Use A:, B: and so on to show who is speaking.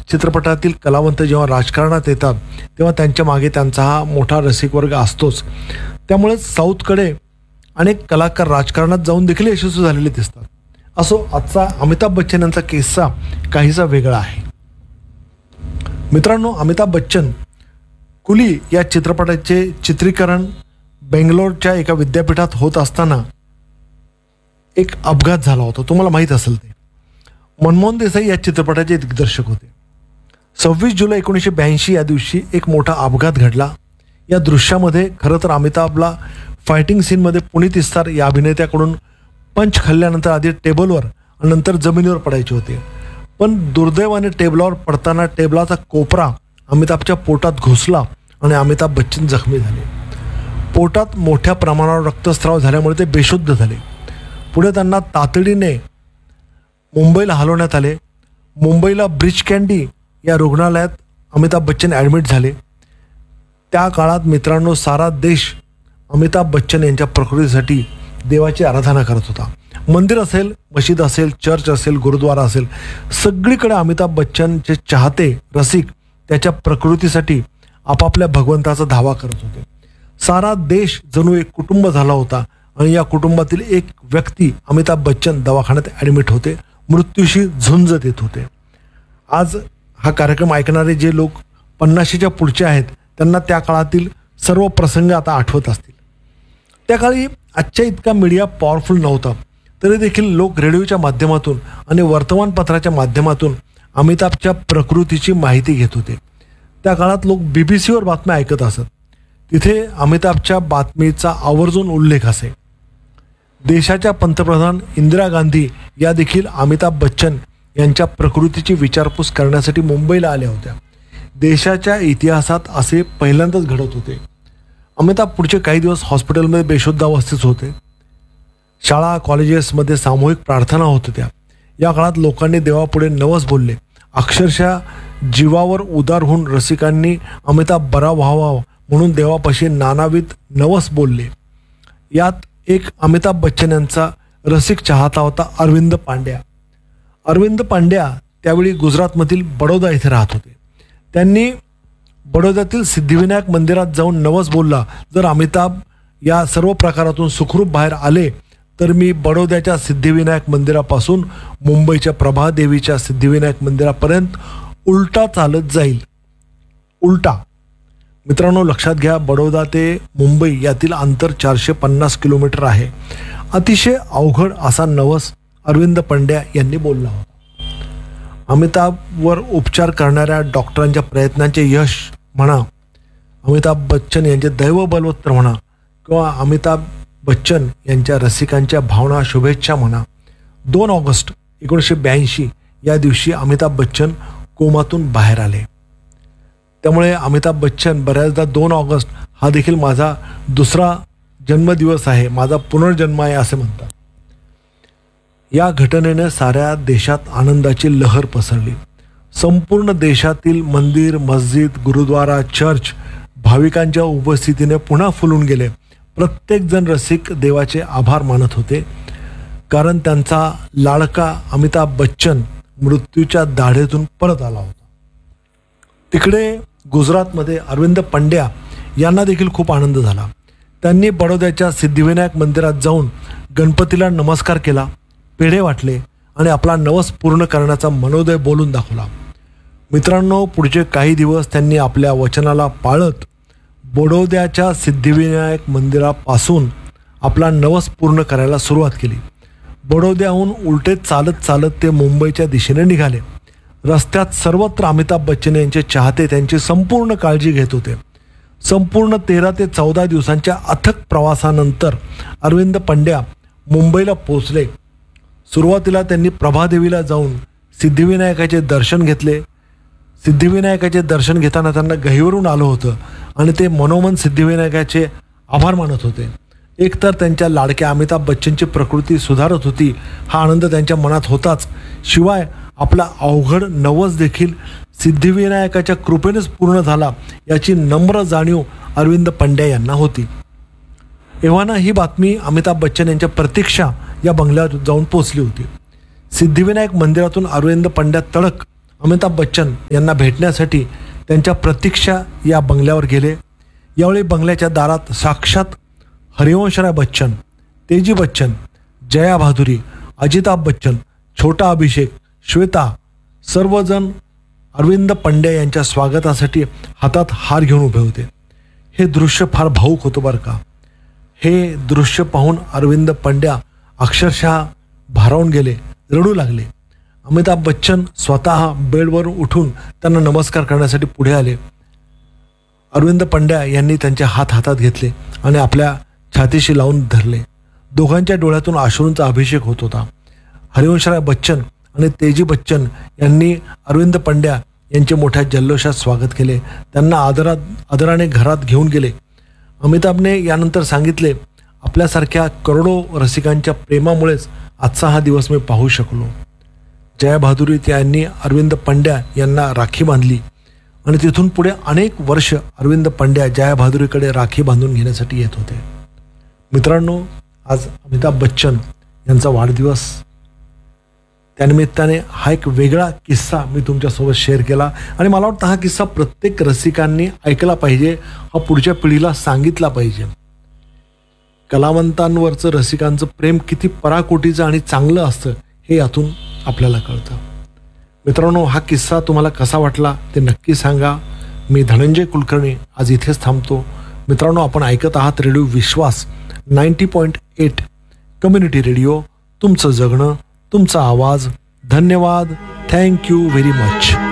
A: चित्रपटातील कलावंत जेव्हा राजकारणात येतात तेव्हा त्यांच्या मागे त्यांचा हा मोठा रसिक वर्ग असतोच. त्यामुळे साऊथकडे अनेक कलाकार राजकारणात जाऊन देखील यशस्वी झालेले दिसतात. असो, आजचा अमिताभ बच्चन यांचा किस्सा काहीसा वेगळा आहे. मित्रांनो, अमिताभ बच्चन कुली या चित्रपटाचे चित्रीकरण बेंगलोरच्या एका विद्यापीठात होत असताना एक अपघात झाला होता. तुम्हाला माहीत असेल ते. मनमोहन देसाई या चित्रपटाचे दिग्दर्शक होते. 26 जुलै 1982 या दिवशी एक मोठा अपघात घडला. या दृश्यामध्ये खरं तर अमिताभला फायटिंग सीनमध्ये पुनीत इस्तार या अभिनेत्याकडून पंच खाल्ल्यानंतर आधी टेबलवर आणि नंतर जमिनीवर पडायचे होते. पण दुर्दैवाने टेबलावर पडताना टेबलाचा कोपरा अमिताभच्या पोटात घुसला आणि अमिताभ बच्चन जखमी झाले. पोटात मोठ्या प्रमाणावर रक्तस्राव झाल्यामुळे ते बेशुद्ध झाले. पुढे त्यांना तातडीने मुंबईला हलवण्यात आले. मुंबईला ब्रिच कँडी या रुग्णालयात अमिताभ बच्चन ॲडमिट झाले. त्या काळात मित्रांनो, सारा देश अमिताभ बच्चन यांच्या प्रकृतीसाठी देवाची आराधना करत होता. मंदिर असेल, मशीद असेल, चर्च असेल, गुरुद्वारा असेल, सगळीकडे अमिताभ बच्चनचे चाहते रसिक त्याच्या प्रकृतीसाठी आपापल्या भगवंताचा धावा करत होते. सारा देश जणू एक कुटुंब झाला होता आणि या कुटुंबातील एक व्यक्ती अमिताभ बच्चन दवाखान्यात ॲडमिट होते, मृत्यूशी झुंज देत होते. आज हा कार्यक्रम ऐकणारे जे लोक 50च्या पुढचे आहेत त्यांना त्या काळातील सर्व प्रसंग आता आठवत असतील. त्या काळी आजच्या इतका मीडिया पॉवरफुल नव्हता, तरी देखील लोक रेडिओच्या माध्यमातून आणि वर्तमानपत्राच्या माध्यमातून अमिताभच्या प्रकृतीची माहिती घेत होते. त्या काळात लोक BBC वर बातम्या ऐकत असत. तिथे अमिताभच्या बातमीचा आवर्जून उल्लेख असे. देशाच्या पंतप्रधान इंदिरा गांधी या देखील अमिताभ बच्चन यांच्या प्रकृतीची विचारपूस करण्यासाठी मुंबईला आल्या होत्या. देशाच्या इतिहासात असे पहिल्यांदाच घडत होते. अमिताभ पुढचे काही दिवस हॉस्पिटलमध्ये बेशुद्ध अवस्थेत होते. शाळा कॉलेजेसमध्ये सामूहिक प्रार्थना होत होत्या. या काळात लोकांनी देवापुढे नवस बोलले. अक्षरशः जीवावर उदार होऊन रसिकांनी अमिताभ बरा व्हावा म्हणून देवापाशी नानाविध नवस बोलले. यात एक अमिताभ बच्चन यांचा रसिक चाहता होता अरविंद पांड्या. अरविंद पांड्या त्यावेळी गुजरातमधील बडोदा येथे राहत होते. त्यांनी बडोद्यातील सिद्धिविनायक मंदिरात जाऊन नवस बोलला, जर अमिताभ या सर्व प्रकारातून सुखरूप बाहेर आले तर मी बडोद्याच्या सिद्धिविनायक मंदिरापासून मुंबईच्या प्रभादेवीच्या सिद्धिविनायक मंदिरापर्यंत उलटा चालत जाईल. उलटा. मित्रांनो, लक्षात घ्या, बडोदा ते मुंबई यातील अंतर 450 किलोमीटर आहे. अतिशय अवघड असा नवस अरविंद पांड्या यांनी बोलला होता. अमिताभवर उपचार करणाऱ्या डॉक्टरांच्या प्रयत्नांचे यश म्हणा, अमिताभ बच्चन यांचे दैव बलवत्तर म्हणा, किंवा अमिताभ बच्चन यांच्या रसिकांच्या भावना शुभेच्छा म्हणा, 2 ऑगस्ट 1982 या दिवशी अमिताभ बच्चन कोमातून बाहेर आले. त्यामुळे अमिताभ बच्चन बऱ्याचदा 2 ऑगस्ट हा देखील माझा दुसरा जन्मदिवस आहे, माझा पुनर्जन्म आहे असे म्हणतात. या घटनेने साऱ्या देशात आनंदाची लहर पसरली. संपूर्ण देशातील मंदिर, मस्जिद, गुरुद्वारा, चर्च भाविकांच्या उपस्थितीने पुन्हा फुलून गेले. प्रत्येकजण रसिक देवाचे आभार मानत होते, कारण त्यांचा लाडका अमिताभ बच्चन मृत्यूच्या दाढेतून परत आला होता. तिकडे गुजरातमध्ये अरविंद पांड्या यांना देखील खूप आनंद झाला. त्यांनी बडोद्याच्या सिद्धिविनायक मंदिरात जाऊन गणपतीला नमस्कार केला, पेढे वाटले आणि आपला नवस पूर्ण करण्याचा मनोदय बोलून दाखवला. मित्रांनो, पुढचे काही दिवस त्यांनी आपल्या वचनाला पाळत बडोद्याच्या सिद्धिविनायक मंदिरापासून आपला नवस पूर्ण करायला सुरुवात केली. बडोद्याहून उलटे चालत चालत ते मुंबईच्या दिशेने निघाले. रस्त्यात सर्वत्र अमिताभ बच्चन यांचे चाहते त्यांची संपूर्ण काळजी घेत होते. संपूर्ण 13 ते 14 दिवसांच्या अथक प्रवासानंतर अरविंद पांड्या मुंबईला पोहोचले. सुरुवातीला त्यांनी प्रभादेवीला जाऊन सिद्धिविनायकाचे दर्शन घेतले. सिद्धिविनायकाचे दर्शन घेताना त्यांना गहिवरून आलं होतं आणि ते मनोमन सिद्धिविनायकाचे आभार मानत होते. एकतर त्यांच्या लाडक्या अमिताभ बच्चनची प्रकृती सुधारत होती हा आनंद त्यांच्या मनात होताच, शिवाय आपला अवघड नवस देखील सिद्धिविनायकाच्या कृपेनेच पूर्ण झाला याची नम्र जाणीव अरविंद पांड्या यांना होती. एव्हाना ही बातमी अमिताभ बच्चन यांच्या प्रतीक्षा या बंगल्यावर जाऊन पोचली होती. सिद्धिविनायक मंदिरातून अरविंद पांड्या तडक अमिताभ बच्चन यांना भेटण्यासाठी त्यांच्या प्रतीक्षा या बंगल्यावर गेले. यावेळी बंगल्याच्या दारात साक्षात हरिवंशराय बच्चन, तेजी बच्चन, जया भादुरी, अजिताभ बच्चन, छोटा अभिषेक, श्वेता सर्वजण अरविंद पंड्या यांच्या स्वागतासाठी हातात हार घेऊन उभे होते. हे दृश्य फार भावूक होतं बरं का. हे दृश्य पाहून अरविंद पंड्या अक्षरशः भारावून गेले, रडू लागले. अमिताभ बच्चन स्वतः बेडवर उठून त्यांना नमस्कार करण्यासाठी पुढे आले. अरविंद पंड्या यांनी त्यांचे हात हातात घेतले आणि आपल्या छातीशी लावून धरले. दोघांच्या डोळ्यातून अश्रूंचा अभिषेक होत होता. हरिवंशराय बच्चन आणि तेजी बच्चन यांनी अरविंद पंड्या यांचे मोठ्या जल्लोषात स्वागत केले. त्यांना आदराने घरात घेऊन गेले. अमिताभने यानंतर सांगितले, आपल्यासारख्या करोडो रसिकांच्या प्रेमामुळेच आजचा हा दिवस मी पाहू शकलो. जया भादुरी यांनी अरविंद पंड्या यांना राखी बांधली आणि तिथून पुढे अनेक वर्ष अरविंद पंड्या जया भादुरीकडे राखी बांधून घेण्यासाठी येत होते. मित्रांनो, आज अमिताभ बच्चन यांचा वाढदिवस, त्यानिमित्ताने हा एक वेगळा किस्सा मी तुमच्यासोबत शेअर केला आणि मला वाटतं हा किस्सा प्रत्येक रसिकांनी ऐकला पाहिजे, हा पुढच्या पिढीला सांगितला पाहिजे. कलावंतांवरचं रसिकांचं प्रेम किती पराकोटीचं आणि चांगलं असतं हे यातून आपल्याला कळतं. मित्रांनो, हा किस्सा तुम्हाला कसा वाटला ते नक्की सांगा. मी धनंजय कुलकर्णी आज इथेच थांबतो. मित्रांनो, आपण ऐकत आहात रेडिओ विश्वास 90.8 कम्युनिटी रेडिओ. तुमचं जगणं, तुमचा आवाज. धन्यवाद. Thank you very much.